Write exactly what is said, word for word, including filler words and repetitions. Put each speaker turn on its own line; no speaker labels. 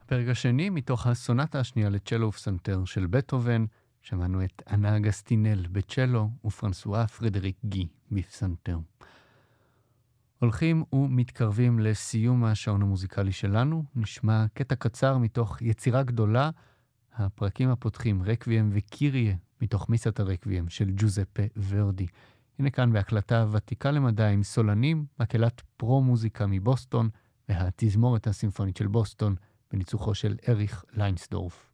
הפרק השני מתוך הסונטה השנייה לצ'לו ופסנתר של בטהובן, שמענו את אנה אגסטינל בצ'לו ופרנסואה פרדריק גי בפסנתר. הולכים ומתקרבים לסיום השעון המוזיקלי שלנו, נשמע קטע קצר מתוך יצירה גדולה, הפרקים הפותחים רקוויאם וקיריה מתוך מיסת הרקוויאם של ג'וזפה ורדי. הנה כאן בהקלטה ותיקה למדי עם סולנים, מקהלת פרו-מוזיקה מבוסטון והתזמורת הסימפונית של בוסטון בניצוחו של אריך ליינסדורף.